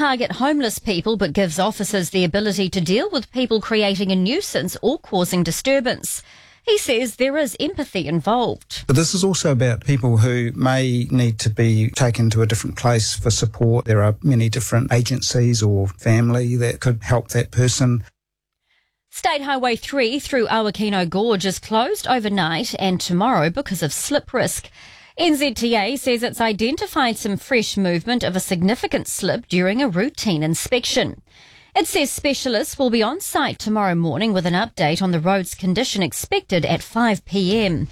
target homeless people but gives officers the ability to deal with people creating a nuisance or causing disturbance. He says there is empathy involved. But this is also about people who may need to be taken to a different place for support. There are many different agencies or family that could help that person. State Highway 3 through Awakino Gorge is closed overnight and tomorrow because of slip risk. NZTA says it's identified some fresh movement of a significant slip during a routine inspection. It says specialists will be on site tomorrow morning with an update on the road's condition expected at 5 p.m.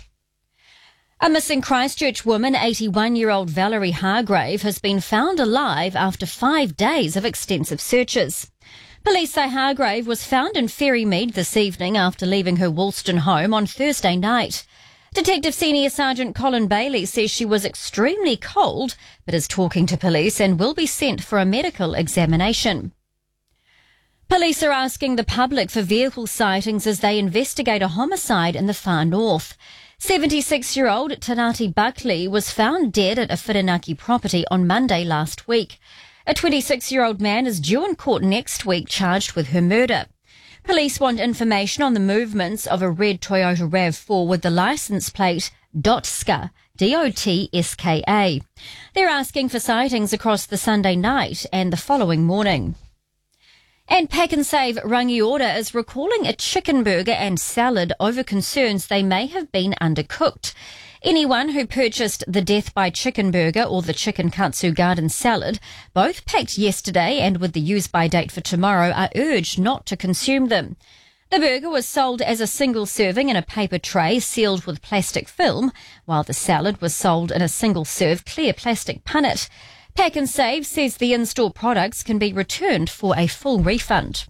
A missing Christchurch woman, 81-year-old Valerie Hargrave, has been found alive after 5 days of extensive searches. Police say Hargrave was found in Ferrymead this evening after leaving her Woolston home on Thursday night. Detective Senior Sergeant Colin Bailey says she was extremely cold but is talking to police and will be sent for a medical examination. Police are asking the public for vehicle sightings as they investigate a homicide in the far north. 76-year-old Tanati Buckley was found dead at a Whirinaki property on Monday last week. A 26-year-old man is due in court next week charged with her murder. Police want information on the movements of a red Toyota RAV4 with the licence plate Dotska, D-O-T-S-K-A. They're asking for sightings across the Sunday night and the following morning. And Pack and Save Rangiora is recalling a chicken burger and salad over concerns they may have been undercooked. Anyone who purchased the Death by Chicken burger or the Chicken Katsu Garden salad, both packed yesterday and with the use-by date for tomorrow, are urged not to consume them. The burger was sold as a single serving in a paper tray sealed with plastic film, while the salad was sold in a single-serve clear plastic punnet. Pack and Save says the in-store products can be returned for a full refund.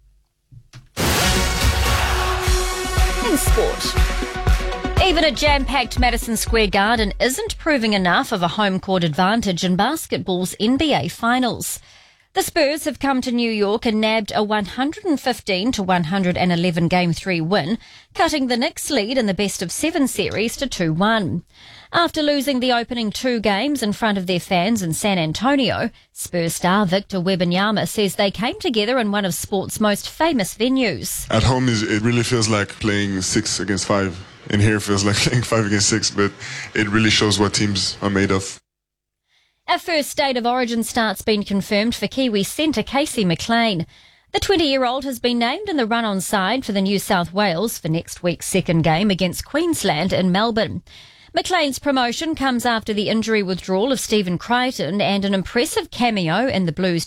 In sport, even a jam-packed Madison Square Garden isn't proving enough of a home court advantage in basketball's NBA Finals. The Spurs have come to New York and nabbed a 115-111 Game 3 win, cutting the Knicks' lead in the best-of-7 series to 2-1. After losing the opening 2 games in front of their fans in San Antonio, Spurs star Victor Wembanyama says they came together in one of sport's most famous venues. At home, it really feels like playing 6 against 5. In here, it feels like playing 5 against 6, but it really shows what teams are made of. Our first State of Origin start's been confirmed for Kiwi centre Casey McLean. The 20-year-old has been named in the run-on side for the New South Wales for next week's second game against Queensland in Melbourne. McLean's promotion comes after the injury withdrawal of Stephen Crichton and an impressive cameo in the Blues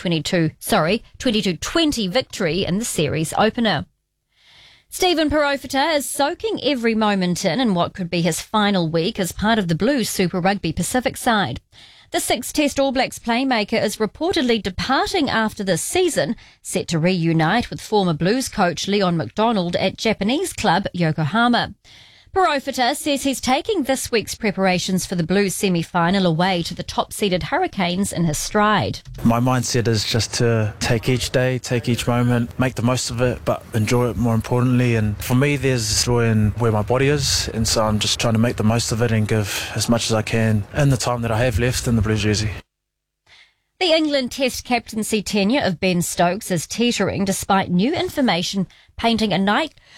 22-20 victory in the series opener. Stephen Perofita is soaking every moment in what could be his final week as part of the Blues Super Rugby Pacific side. The six-test All Blacks playmaker is reportedly departing after this season, set to reunite with former Blues coach Leon McDonald at Japanese club Yokohama. Perofita says he's taking this week's preparations for the Blues semi-final away to the top-seeded Hurricanes in his stride. My mindset is just to take each day, take each moment, make the most of it, but enjoy it more importantly. And for me, there's joy in where my body is, and so I'm just trying to make the most of it and give as much as I can in the time that I have left in the Blues jersey. The England Test captaincy tenure of Ben Stokes is teetering despite new information painting a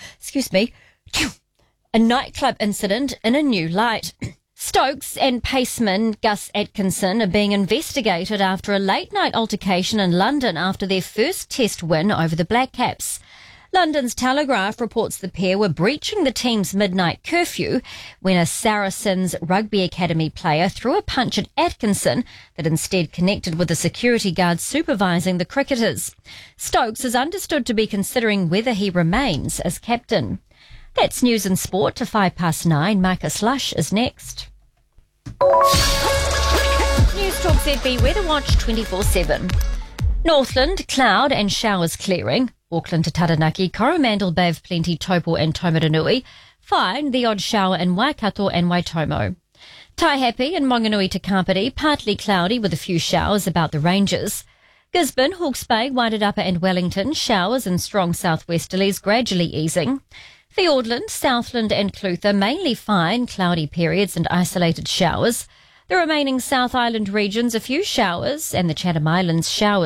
nightclub incident in a new light. Stokes and paceman Gus Atkinson are being investigated after a late-night altercation in London after their first Test win over the Black Caps. London's Telegraph reports the pair were breaching the team's midnight curfew when a Saracens Rugby Academy player threw a punch at Atkinson that instead connected with the security guard supervising the cricketers. Stokes is understood to be considering whether he remains as captain. That's news and sport to 9:05. Marcus Lush is next. News Talk ZB Weather Watch 24/7. Northland, cloud and showers clearing. Auckland to Taranaki, Coromandel, Bay plenty, Taupo and Taumarunui. Fine, the odd shower in Waikato and Waitomo. Taihape and Monganui to Kapiti, partly cloudy with a few showers about the ranges. Gisborne, Hawke's Bay, Wairarapa and Wellington, showers and strong southwesterlies gradually easing. Fiordland, Southland and Clutha, mainly fine, cloudy periods and isolated showers. The remaining South Island regions, a few showers, and the Chatham Islands, showers.